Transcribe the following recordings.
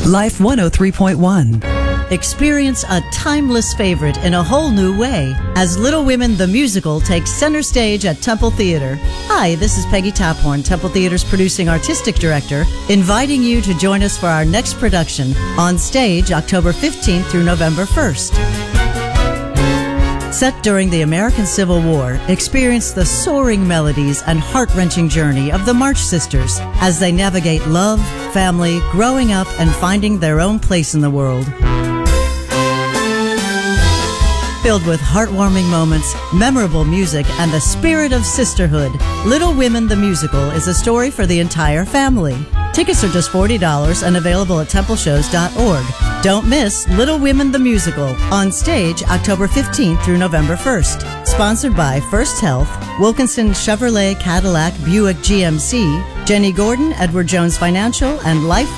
Life 103.1. Experience a timeless favorite in a whole new way as Little Women the Musical takes center stage at Temple Theater. Hi, this is Peggy Taphorn, Temple Theater's producing artistic director, inviting you to join us for our next production on stage October 15th through November 1st. Set during the American Civil War, experience the soaring melodies and heart-wrenching journey of the March Sisters as they navigate love, family, growing up, and finding their own place in the world. Filled with heartwarming moments, memorable music, and the spirit of sisterhood, Little Women the Musical is a story for the entire family. Tickets are just $40 and available at templeshows.org. Don't miss Little Women the Musical on stage October 15th through November 1st. Sponsored by First Health, Wilkinson Chevrolet Cadillac Buick GMC, Jenny Gordon, Edward Jones Financial, and Life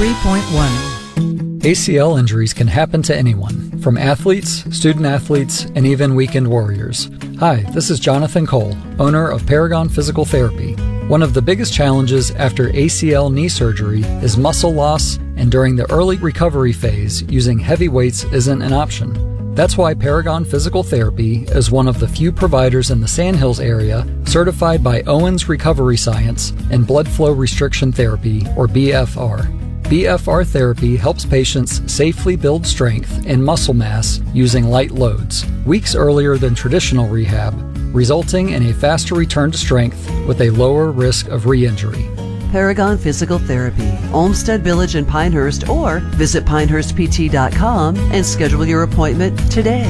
103.1. ACL injuries can happen to anyone, from athletes, student athletes, and even weekend warriors. Hi, this is Jonathan Cole, owner of Paragon Physical Therapy. One of the biggest challenges after ACL knee surgery is muscle loss, and during the early recovery phase, using heavy weights isn't an option. That's why Paragon Physical Therapy is one of the few providers in the Sandhills area certified by Owens Recovery Science and Blood Flow Restriction Therapy, or BFR. BFR therapy helps patients safely build strength and muscle mass using light loads, weeks earlier than traditional rehab, resulting in a faster return to strength with a lower risk of re-injury. Paragon Physical Therapy, Olmsted Village in Pinehurst, or visit pinehurstpt.com and schedule your appointment today.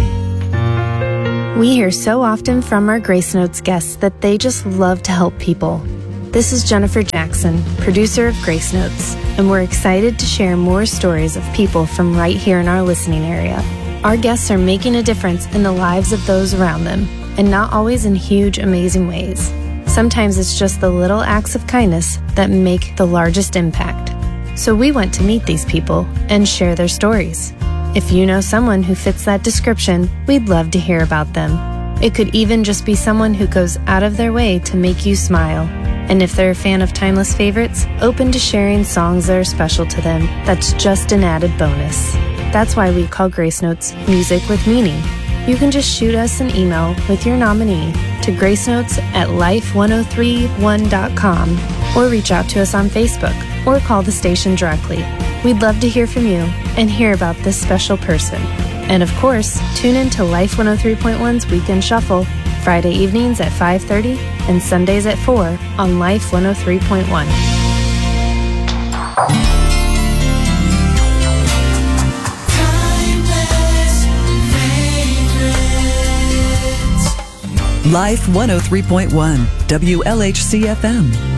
We hear so often from our Grace Notes guests that they just love to help people. This is Jennifer Jackson, producer of Grace Notes, and we're excited to share more stories of people from right here in our listening area. Our guests are making a difference in the lives of those around them, and not always in huge, amazing ways. Sometimes it's just the little acts of kindness that make the largest impact. So we went to meet these people and share their stories. If you know someone who fits that description, we'd love to hear about them. It could even just be someone who goes out of their way to make you smile. And if they're a fan of timeless favorites, open to sharing songs that are special to them, that's just an added bonus. That's why we call Grace Notes Music with Meaning. You can just shoot us an email with your nominee to gracenotes@life1031.com or reach out to us on Facebook or call the station directly. We'd love to hear from you and hear about this special person. And of course, tune in to Life 103.1's Weekend Shuffle, Friday evenings at 5:30 and Sundays at 4 on Life 103.1. Life 103.1, WLHC FM.